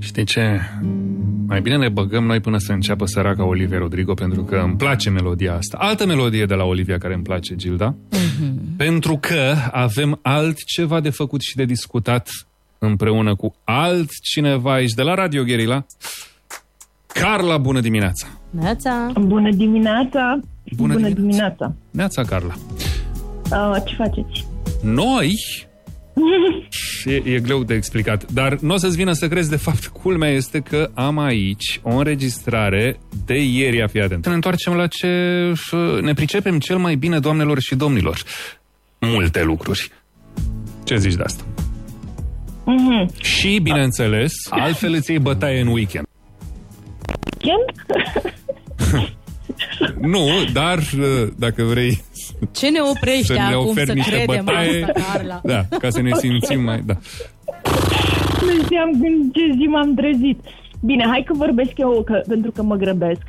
Știi ce? Mai bine ne băgăm noi până să înceapă săraca Olivia Rodrigo, pentru că îmi place melodia asta. Altă melodie de la Olivia care îmi place, Gilda. Pentru că avem altceva de făcut și de discutat împreună cu altcineva aici de la Radio Guerilla. Carla, bună dimineața! Neața! Bună dimineața! Bună dimineața! Neața, Carla! Ce faceți? Noi? E greu de explicat, dar nu o să-ți vină să crezi, de fapt, culmea este că am aici o înregistrare de ieri, fii atent. Ne întoarcem la ce ne pricepem cel mai bine, doamnelor și domnilor. Multe lucruri. Ce zici de asta? Și, bineînțeles, altfel îți iei bătaie în weekend. Nu, dar dacă vrei ce ne oprește să ne acum oferi să niște credem bătaie, asta, Carla? Da, ca să ne simțim mai... Da. Nu știam în ce zi m-am trezit. Bine, hai că vorbesc eu, pentru că mă grăbesc.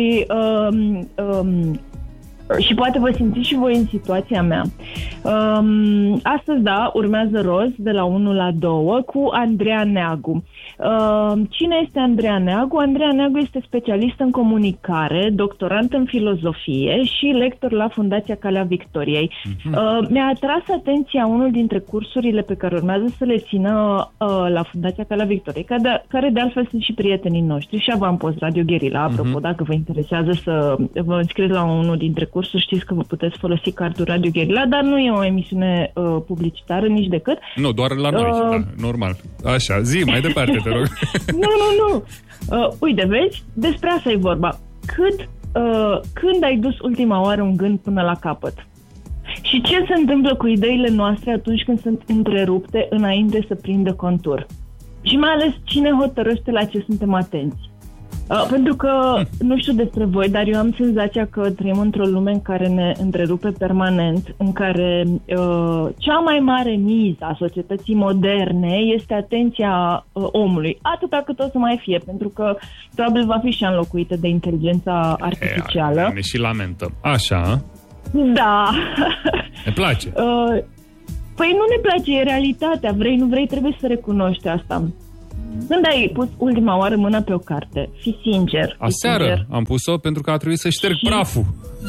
Și poate vă simțiți și voi în situația mea. Astăzi, da, urmează roz de la 1 la 2 cu Andreea Neagu. Cine este Andreea Neagu? Andreea Neagu este specialist în comunicare, doctorant în filozofie și lector la Fundația Calea Victoriei. Mi-a atras atenția unul dintre cursurile pe care urmează să le țină la Fundația Calea Victoriei, care de altfel sunt și prietenii noștri și avampost Radio Guerilla. Apropo, dacă vă interesează să vă înscrieți la unul dintre cursuri, știți că vă puteți folosi cardul Radio Guerilla, dar nu e o emisiune publicitară nici decât. Nu, doar la noi, da, normal. Așa, zi mai departe, te rog. Nu. Uite, vezi? Despre asta e vorba. Când ai dus ultima oară un gând până la capăt? Și ce se întâmplă cu ideile noastre atunci când sunt întrerupte înainte să prindă contur? Și mai ales cine hotărăște la ce suntem atenți? Pentru că, nu știu despre voi, dar eu am senzația că trăim într-o lume în care ne întrerupe permanent, în care cea mai mare miză a societății moderne este atenția omului, atâta cât o să mai fie, pentru că probabil va fi și înlocuită de inteligența artificială. Ne și lamentăm. Așa. Da. Ne place. Păi nu ne place, e realitatea. Vrei, nu vrei, trebuie să recunoști asta. Când ai pus ultima oară mâna pe o carte, fii sincer. Aseară am pus-o pentru că a trebuit să șterg praful.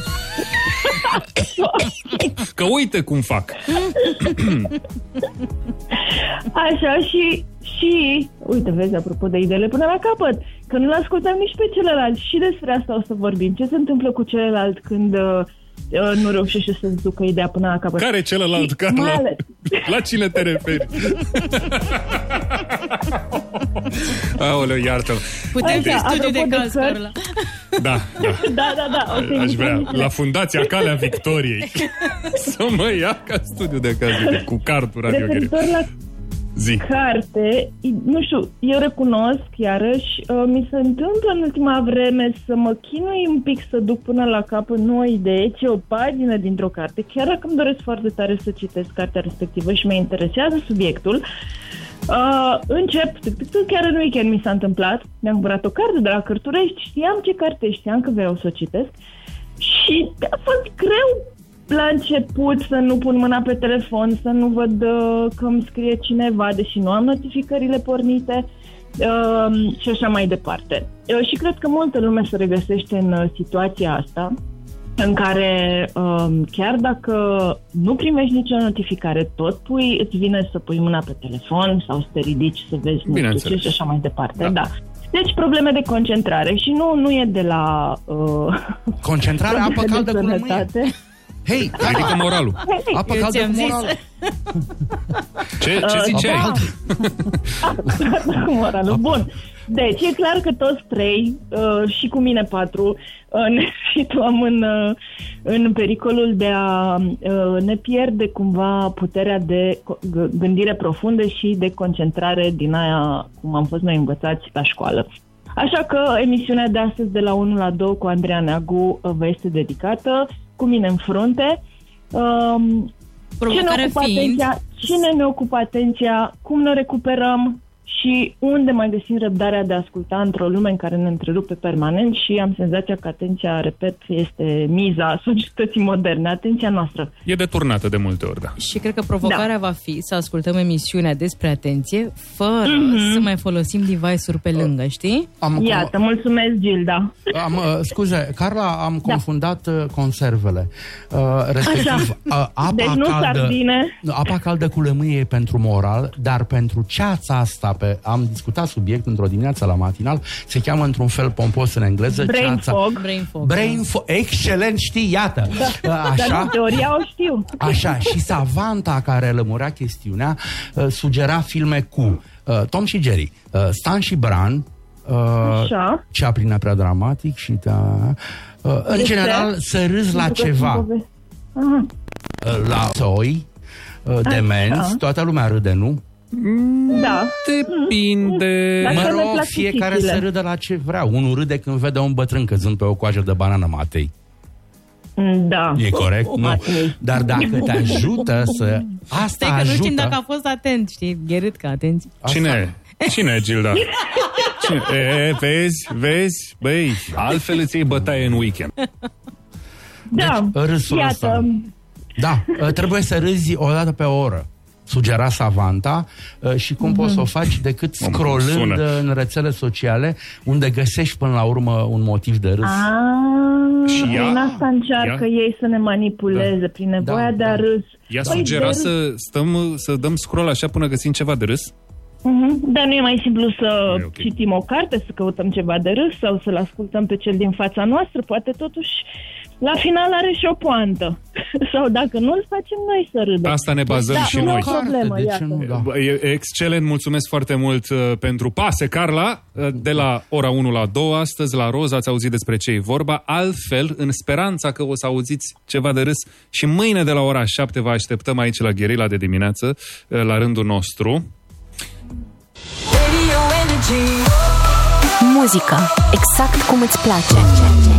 Că uite cum fac. Așa și uite, vezi, apropo de ideile până la capăt, că nu-l ascultăm nici pe celălalt. Și despre asta o să vorbim. Ce se întâmplă cu celălalt când nu reușește să-ți ducă ideea până la capăt? Care celălalt, Carla? La cine te referi? Aoleu, iartă-mă. Putem fi studiu de caz, Carla. Da. Okay, aș vrea, la Fundația Calea Victoriei, să mă ia ca studiu de caz cu cardul Radio Guerilla. Carte, nu știu, eu recunosc, iarăși, mi se întâmplă în ultima vreme să mă chinui un pic să duc până la capăt nu o idee, ci o pagină dintr-o carte, chiar dacă îmi doresc foarte tare să citesc cartea respectivă și mă interesează subiectul. Încep, chiar în weekend mi s-a întâmplat, mi-am cumpărat o carte de la Cărturești, știam ce carte, știam că vreau să o citesc și a fost greu la început să nu pun mâna pe telefon, să nu văd că îmi scrie cineva, deși nu am notificările pornite și așa mai departe. Și cred că multă lume se regăsește în situația asta, în care chiar dacă nu primești nicio notificare, tot îți vine să pui mâna pe telefon sau să te ridici să vezi nu știu ce și așa mai departe. Da. Deci probleme de concentrare și nu e de la concentrarea, apă caldă cu lămâie. Hei, ridică moralul. Apă caldă cu moralul. Ce ziceai? Apă caldă cu moralul. Bun. Deci e clar că toți trei și cu mine 4 ne situăm în pericolul de a ne pierde cumva puterea de gândire profundă și de concentrare din aia cum am fost noi învățați la școală. Așa că emisiunea de astăzi de la 1 la 2 cu Andreea Neagu vă este dedicată, cu mine în frunte. Cine ne ocupă atenția? Cum ne recuperăm? și unde mai găsim răbdarea de a asculta într-o lume în care ne întrerupe permanent și am senzația că atenția, repet, este miza societății moderne, atenția noastră. E deturnată de multe ori, da. Și cred că provocarea va fi să ascultăm emisiunea despre atenție fără să mai folosim device-uri pe lângă, știi? Iată, mulțumesc, Gilda. Scuze, Carla, am confundat conservele. Respectiv, apa caldă cu lămâie e pentru moral, dar pentru ceața asta, am discutat subiect într-o dimineață la matinal, se cheamă într-un fel pompos în engleză Brain fog. Excelent, știi, iată. Da. Așa, dar teoria o știu. Așa, și Savanta, care lămurea chestiunea, sugera filme cu Tom și Jerry, Stan și Bran, Chaplin prea dramatic și în general să râzi la ceva. La soi, demenți, toată lumea râde, nu? Da. Depinde. Mă rog, fiecare să râdă la ce vrea. Unul râde când vede un bătrân căzând pe o coajă de banană, Matei. Da. E corect? Nu. Dar dacă te ajută să... Asta stai că ajută... nu știm dacă a fost atent, știi? Gherit că atenție. Cine e, Gilda? Vezi? Băi, altfel îți iei bătaie în weekend. Da. Deci, râsul ăsta. Da, trebuie să râzi o dată pe oră. Sugera Savanta și cum poți să o faci decât scrollând în rețele sociale, unde găsești până la urmă un motiv de râs. Și prin asta încearcă ei să ne manipuleze, prin nevoia de a râs. Ea sugera să dăm scroll așa până găsim ceva de râs? Dar nu e mai simplu să citim o carte, să căutăm ceva de râs sau să-l ascultăm pe cel din fața noastră? Poate totuși la final are și o poantă. Sau dacă nu, îl facem noi să râdem. Asta ne bazăm și noi. Problemă, excelent, mulțumesc foarte mult pentru pase, Carla. De la ora 1 la 2 astăzi, la Roz, ați auzit despre ce e vorba. Altfel, în speranța că o să auziți ceva de râs, și mâine de la ora 7 vă așteptăm aici la Gherila de dimineață, la rândul nostru. Muzică exact cum îți place.